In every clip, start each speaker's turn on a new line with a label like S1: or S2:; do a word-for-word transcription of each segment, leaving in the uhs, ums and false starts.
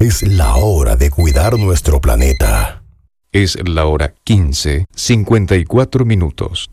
S1: Es la hora de cuidar nuestro planeta.
S2: Es la hora quince, cincuenta y cuatro minutos.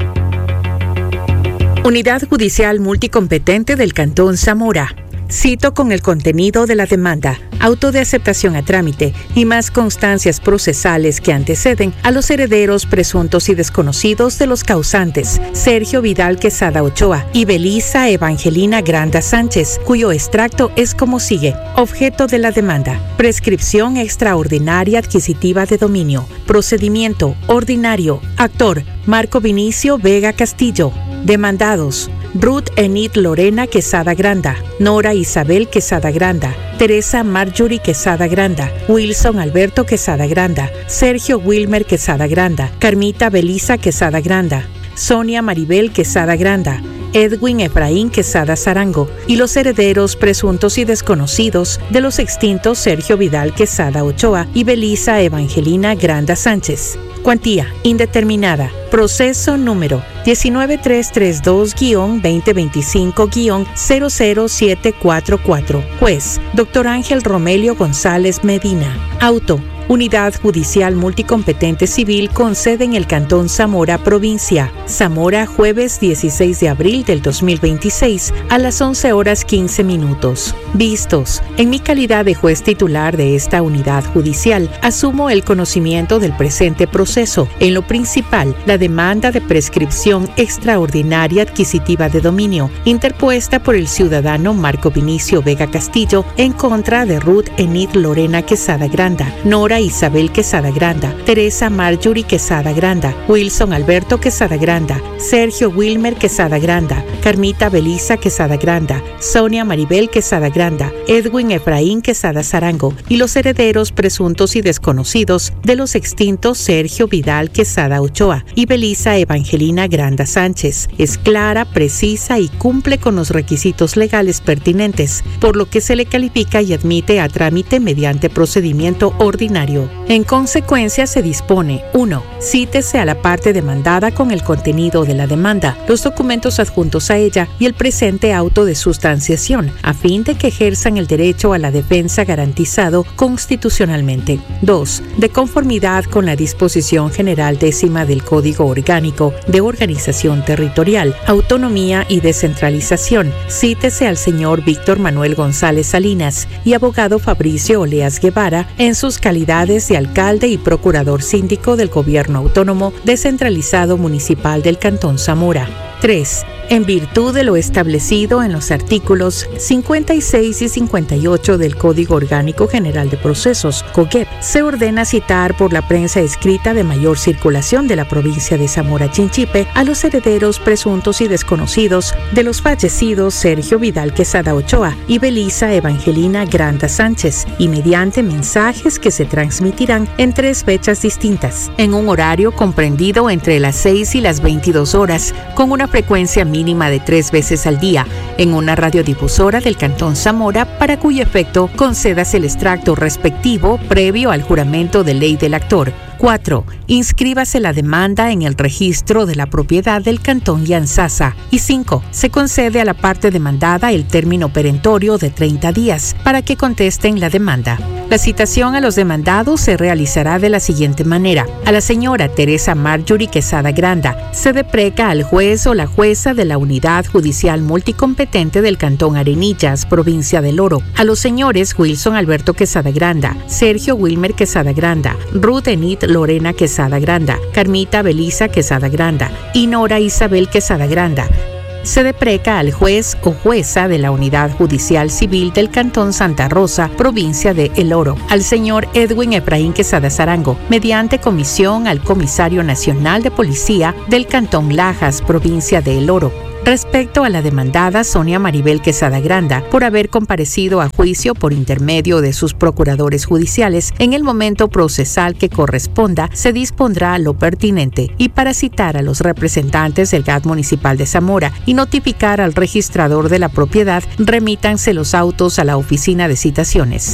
S3: Unidad Judicial Multicompetente del Cantón Zamora. Cito con el contenido de la demanda, auto de aceptación a trámite y más constancias procesales que anteceden a los herederos presuntos y desconocidos de los causantes, Sergio Vidal Quesada Ochoa y Belisa Evangelina Granda Sánchez, cuyo extracto es como sigue. Objeto de la demanda: prescripción extraordinaria adquisitiva de dominio. Procedimiento ordinario. Actor: Marco Vinicio Vega Castillo. Demandados: Ruth Enid Lorena Quesada Granda, Nora Isabel Quesada Granda, Teresa Marjorie Quesada Granda, Wilson Alberto Quesada Granda, Sergio Wilmer Quesada Granda, Carmita Belisa Quesada Granda, Sonia Maribel Quesada Granda, Edwin Efraín Quesada Zarango y los herederos presuntos y desconocidos de los extintos Sergio Vidal Quesada Ochoa y Belisa Evangelina Granda Sánchez. Cuantía indeterminada. Proceso número diecinueve mil trescientos treinta y dos guión veinte veinticinco guión cero cero siete cuatro cuatro. Juez: doctor Ángel Romelio González Medina. Auto: Unidad Judicial Multicompetente Civil con sede en el Cantón Zamora, provincia. Zamora, jueves dieciséis de abril del dos mil veintiséis a las once horas quince minutos. Vistos: en mi calidad de juez titular de esta unidad judicial, asumo el conocimiento del presente proceso. En lo principal, la demanda de prescripción extraordinaria adquisitiva de dominio, interpuesta por el ciudadano Marco Vinicio Vega Castillo en contra de Ruth Enid Lorena Quesada Granda, Nora Isabel Quesada Granda, Teresa Marjorie Quesada Granda, Wilson Alberto Quesada Granda, Sergio Wilmer Quesada Granda, Carmita Belisa Quesada Granda, Sonia Maribel Quesada Granda, Edwin Efraín Quesada Zarango y los herederos presuntos y desconocidos de los extintos Sergio Vidal Quesada Ochoa y Belisa Evangelina Granda Sánchez. Es clara, precisa y cumple con los requisitos legales pertinentes, por lo que se le califica y admite a trámite mediante procedimiento ordinario. En consecuencia, se dispone: uno. Cítese a la parte demandada con el contenido de la demanda, los documentos adjuntos a ella y el presente auto de sustanciación, a fin de que ejerzan el derecho a la defensa garantizado constitucionalmente. dos. De conformidad con la disposición general décima del Código Orgánico de Organización Territorial, Autonomía y Descentralización, cítese al señor Víctor Manuel González Salinas y abogado Fabricio Oleas Guevara en sus calidades de alcalde y procurador síndico del Gobierno Autónomo Descentralizado Municipal del Cantón Zamora. tres. En virtud de lo establecido en los artículos cincuenta y seis y cincuenta y ocho del Código Orgánico General de Procesos, COGEP, se ordena citar por la prensa escrita de mayor circulación de la provincia de Zamora Chinchipe a los herederos presuntos y desconocidos de los fallecidos Sergio Vidal Quesada Ochoa y Belisa Evangelina Granda Sánchez, y mediante mensajes que se transmitirán en tres fechas distintas, en un horario comprendido entre las seis y las veintidós horas, con una frecuencia mínima mínima de tres veces al día, en una radiodifusora del Cantón Zamora, para cuyo efecto concedas el extracto respectivo previo al juramento de ley del actor. cuatro. Inscríbase la demanda en el registro de la propiedad del Cantón Yanzasa. Y cinco. Se concede a la parte demandada el término perentorio de treinta días para que contesten la demanda. La citación a los demandados se realizará de la siguiente manera. A la señora Teresa Marjorie Quesada Granda se depreca al juez o la jueza de la Unidad Judicial Multicompetente del Cantón Arenillas, provincia del Oro. A los señores Wilson Alberto Quesada Granda, Sergio Wilmer Quesada Granda, Ruth Enid Lorena Quesada Granda, Carmita Belisa Quesada Granda y Nora Isabel Quesada Granda. Se depreca al juez o jueza de la Unidad Judicial Civil del Cantón Santa Rosa, provincia de El Oro, al señor Edwin Efraín Quesada Zarango, mediante comisión al Comisario Nacional de Policía del Cantón Lajas, provincia de El Oro. Respecto a la demandada Sonia Maribel Quesada Granda, por haber comparecido a juicio por intermedio de sus procuradores judiciales en el momento procesal que corresponda, se dispondrá lo pertinente, y para citar a los representantes del G A T municipal de Zamora y notificar al registrador de la propiedad, remítanse los autos a la oficina de citaciones.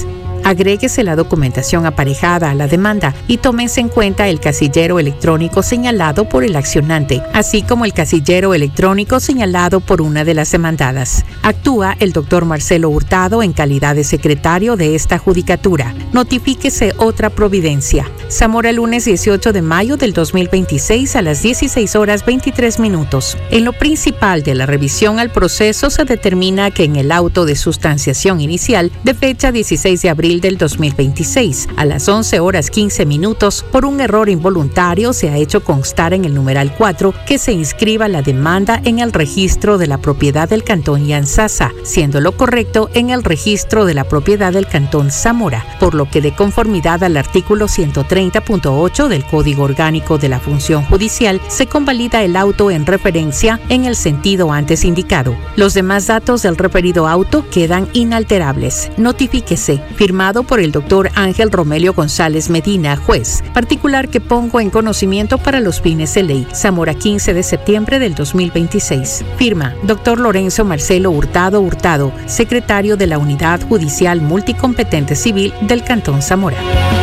S3: Agréguese la documentación aparejada a la demanda y tómense en cuenta el casillero electrónico señalado por el accionante, así como el casillero electrónico señalado por una de las demandadas. Actúa el doctor Marcelo Hurtado en calidad de secretario de esta judicatura. Notifíquese otra providencia. Zamora, lunes dieciocho de mayo del dos mil veintiséis a las dieciséis horas veintitrés minutos. En lo principal de la revisión al proceso se determina que en el auto de sustanciación inicial de fecha dieciséis de abril del dos mil veintiséis a las once horas quince minutos, por un error involuntario se ha hecho constar en el numeral cuatro que se inscriba la demanda en el registro de la propiedad del Cantón Yantzaza, siendo lo correcto en el registro de la propiedad del Cantón Zamora, por lo que de conformidad al artículo ciento treinta punto ocho del Código Orgánico de la Función Judicial se convalida el auto en referencia en el sentido antes indicado. Los demás datos del referido auto quedan inalterables. Notifíquese. Firmado por el doctor Ángel Romelio González Medina, juez, particular que pongo en conocimiento para los fines de ley. Zamora, quince de septiembre del dos mil veintiséis. Firma, doctor Lorenzo Marcelo Hurtado Hurtado, secretario de la Unidad Judicial Multicompetente Civil del Cantón Zamora.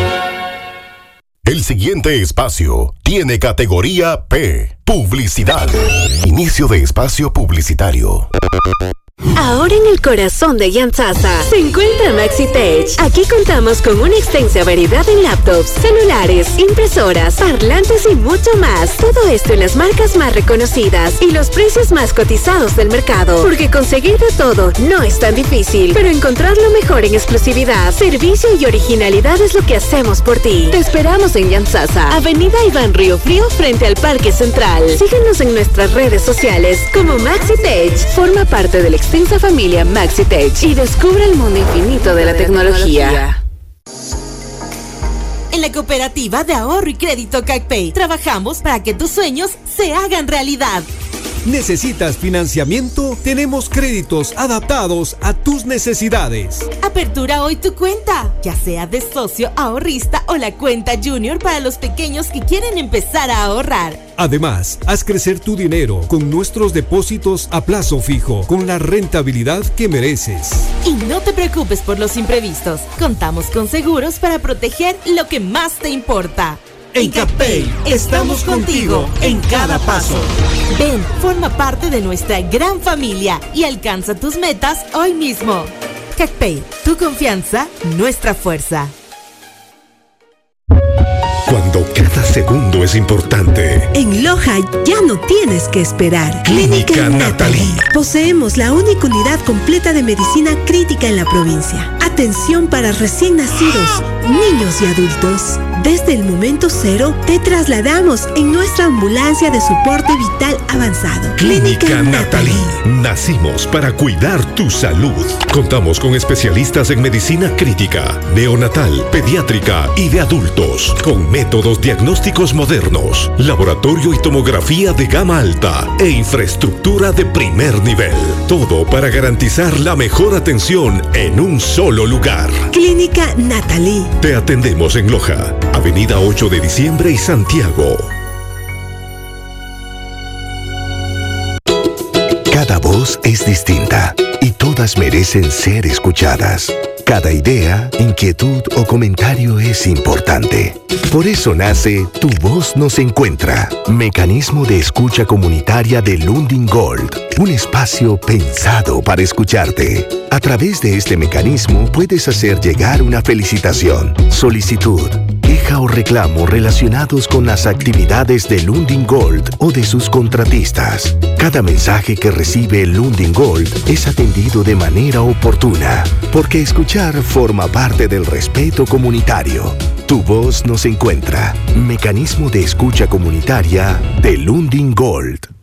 S1: El siguiente espacio tiene categoría P, publicidad. Inicio de espacio publicitario.
S4: Ahora en el corazón de Yantzaza se encuentra MaxiTech. Aquí contamos con una extensa variedad en laptops, celulares, impresoras, parlantes y mucho más. Todo esto en las marcas más reconocidas y los precios más cotizados del mercado. Porque conseguir de todo no es tan difícil, pero encontrar lo mejor en exclusividad, servicio y originalidad es lo que hacemos por ti. Te esperamos en Yantzaza, Avenida Iván Río Frío, frente al Parque Central. Síguenos en nuestras redes sociales como MaxiTech. Forma parte del extensa familia MaxiTech y descubre el mundo infinito de la tecnología.
S5: En la Cooperativa de Ahorro y Crédito CACPEI trabajamos para que tus sueños se hagan realidad.
S6: ¿Necesitas financiamiento? Tenemos créditos adaptados a tus necesidades.
S5: Apertura hoy tu cuenta, ya sea de socio, ahorrista o la cuenta Junior para los pequeños que quieren empezar a ahorrar.
S6: Además, haz crecer tu dinero con nuestros depósitos a plazo fijo, con la rentabilidad que mereces.
S5: Y no te preocupes por los imprevistos. Contamos con seguros para proteger lo que más te importa.
S6: En CACPEI estamos contigo en cada paso.
S5: Ven, forma parte de nuestra gran familia y alcanza tus metas hoy mismo. CACPEI, tu confianza, nuestra fuerza.
S1: Cuando cada segundo es importante.
S7: En Loja ya no tienes que esperar.
S1: Clínica, Clínica Natalie. Natalie.
S7: Poseemos la única unidad completa de medicina crítica en la provincia. Atención para recién nacidos, niños y adultos. Desde el momento cero te trasladamos en nuestra ambulancia de soporte vital avanzado.
S1: Clínica, Clínica Natalie. Natalie. Nacimos para cuidar tu salud. Contamos con especialistas en medicina crítica, neonatal, pediátrica y de adultos, con métodos diagnósticos modernos, laboratorio y tomografía de gama alta e infraestructura de primer nivel. Todo para garantizar la mejor atención en un solo lugar.
S7: Clínica Natalie.
S1: Te atendemos en Loja, Avenida ocho de diciembre y Santiago. Cada voz es distinta y todas merecen ser escuchadas. Cada idea, inquietud o comentario es importante. Por eso nace Tu Voz Nos Encuentra, mecanismo de escucha comunitaria de Lundin Gold, un espacio pensado para escucharte. A través de este mecanismo puedes hacer llegar una felicitación, solicitud, queja o reclamo relacionados con las actividades de Lundin Gold o de sus contratistas. Cada mensaje que recibe Lundin Gold es atendido de manera oportuna, porque escuchar forma parte del respeto comunitario. Tu Voz Nos Encuentra, mecanismo de escucha comunitaria de Lundin Gold.